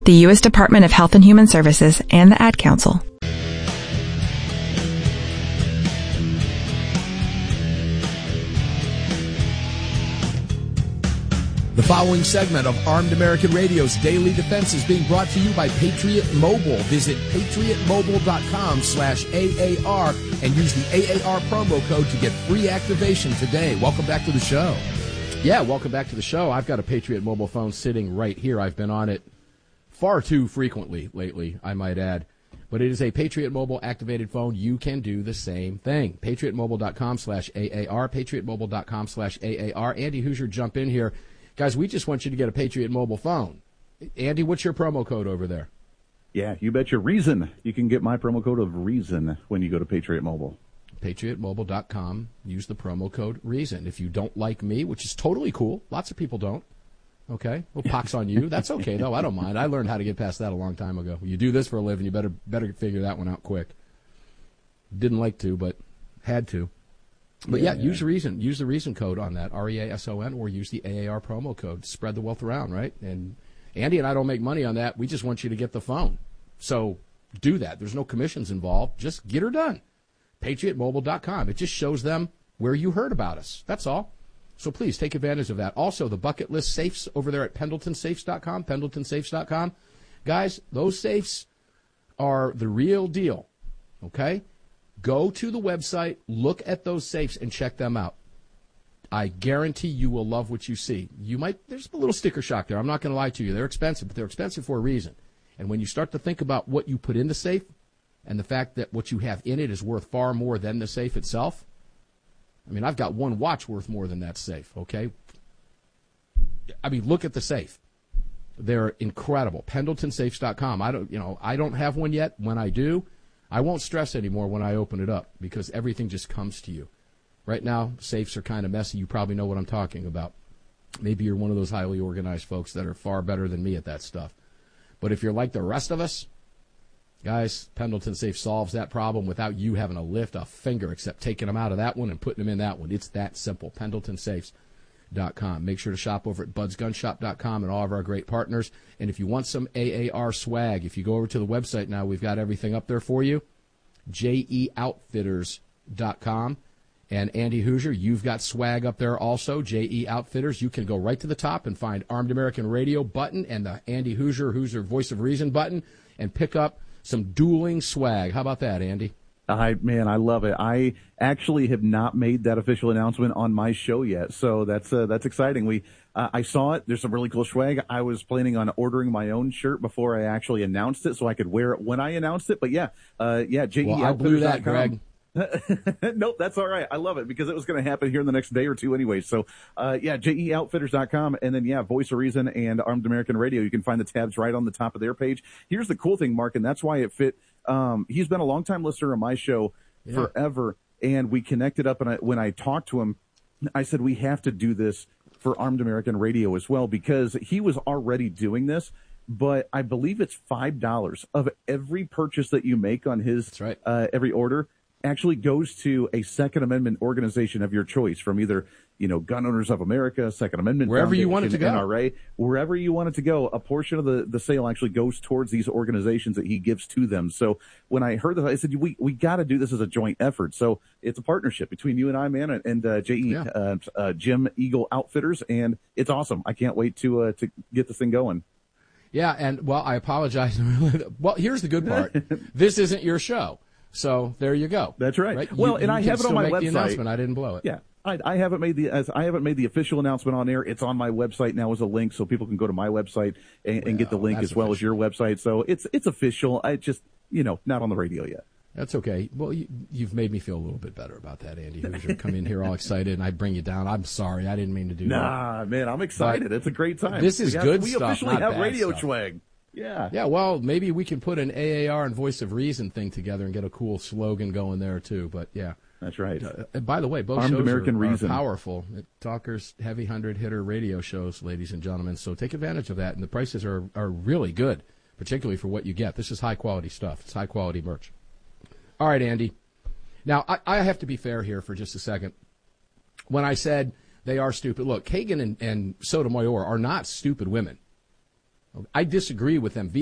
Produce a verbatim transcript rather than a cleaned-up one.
the U S Department of Health and Human Services, and the Ad Council. The following segment of Armed American Radio's Daily Defense is being brought to you by Patriot Mobile. Visit patriotmobile.com slash AAR and use the A A R promo code to get free activation today. Welcome back to the show. Yeah, welcome back to the show. I've got a Patriot Mobile phone sitting right here. I've been on it far too frequently lately, I might add. But it is a Patriot Mobile activated phone. You can do the same thing. patriotmobile.com slash AAR, patriotmobile.com slash AAR. Andy Hoosier, jump in here. Guys, we just want you to get a Patriot Mobile phone. Andy, what's your promo code over there? Yeah, you bet your reason. You can get my promo code of reason when you go to Patriot Mobile. patriot mobile dot com. Use the promo code reason. If you don't like me, which is totally cool. Lots of people don't. Okay? Well, pox on you. That's okay, though. I don't mind. I learned how to get past that a long time ago. You do this for a living, you better better figure that one out quick. Didn't like to, but had to. But yeah, yeah, use the reason. Use the reason code on that, R E A S O N, or use the A A R promo code. Spread the wealth around, right? And Andy and I don't make money on that. We just want you to get the phone. So do that. There's no commissions involved. Just get her done. patriot mobile dot com. It just shows them where you heard about us. That's all. So please take advantage of that. Also, the bucket list safes over there at pendleton safes dot com, pendleton safes dot com. Guys, those safes are the real deal, okay? Go to the website, look at those safes, and check them out. I guarantee you will love what you see. You might, there's a little sticker shock there. I'm not going to lie to you. They're expensive, but they're expensive for a reason. And when you start to think about what you put in the safe and the fact that what you have in it is worth far more than the safe itself, I mean, I've got one watch worth more than that safe, okay? I mean, look at the safe. They're incredible. pendleton safes dot com. I don't, you know, I don't have one yet. When I do, I won't stress anymore when I open it up because everything just comes to you. Right now, safes are kind of messy. You probably know what I'm talking about. Maybe you're one of those highly organized folks that are far better than me at that stuff. But if you're like the rest of us, guys, Pendleton Safe solves that problem without you having to lift a finger except taking them out of that one and putting them in that one. It's that simple. pendleton safes dot com. Make sure to shop over at buds gun shop dot com and all of our great partners. And if you want some A A R swag, if you go over to the website now, we've got everything up there for you. J E outfitters dot com. And Andy Hoosier, you've got swag up there also, J E Outfitters. You can go right to the top and find Armed American Radio button and the Andy Hoosier, Hoosier Voice of Reason button, and pick up some dueling swag. How about that, Andy? I man, I love it. I actually have not made that official announcement on my show yet, so that's uh, that's exciting. We uh, I saw it. There's some really cool swag. I was planning on ordering my own shirt before I actually announced it, so I could wear it when I announced it. But yeah, uh, yeah, J E Well, I blew that, Greg. Nope, that's all right. I love it because it was going to happen here in the next day or two anyway. So, uh, yeah, J E outfitters dot com, and then, yeah, Voice of Reason and Armed American Radio. You can find the tabs right on the top of their page. Here's the cool thing, Mark, and that's why it fit. Um, he's been a longtime listener of my show yeah. forever, and we connected up, and I, when I talked to him, I said, we have to do this for Armed American Radio as well, because he was already doing this, but I believe it's five dollars of every purchase that you make on his, that's right. uh, every order actually goes to a Second Amendment organization of your choice, from either, you know, Gun Owners of America, Second Amendment, wherever you want it to go, N R A, wherever you want it to go. A portion of the, the sale actually goes towards these organizations that he gives to them. So when I heard that, I said, we, we got to do this as a joint effort. So it's a partnership between you and I, man, and, and uh, J E, yeah. uh, uh, Jim Eagle Outfitters. And it's awesome. I can't wait to, uh, to get this thing going. Yeah. And well, I apologize. Well, here's the good part. This isn't your show. So there you go. That's right. right? Well, you, and you I have it on my make website. The announcement. I didn't blow it. Yeah, I, I haven't made the as I haven't made the official announcement on air. It's on my website now as a link, so people can go to my website and, well, and get the link as well official. as your website. So it's it's official. I just you know not on the radio yet. That's okay. Well, you, you've made me feel a little bit better about that, Andy Hoosier. Come in here all excited, and I bring you down. I'm sorry. I didn't mean to do nah, that. Nah, man, I'm excited. But it's a great time. This is we good have, stuff. We officially not have bad radio stuff. swag. Yeah. Yeah, well, maybe we can put an A A R and Voice of Reason thing together and get a cool slogan going there, too. But, yeah. That's right. Uh, and by the way, both Armed shows American are, Reason. are powerful. Talkers, heavy hundred hitter radio shows, ladies and gentlemen. So take advantage of that. And the prices are, are really good, particularly for what you get. This is high-quality stuff. It's high-quality merch. All right, Andy. Now, I, I have to be fair here for just a second. When I said they are stupid, look, Kagan and, and Sotomayor are not stupid women. I disagree with them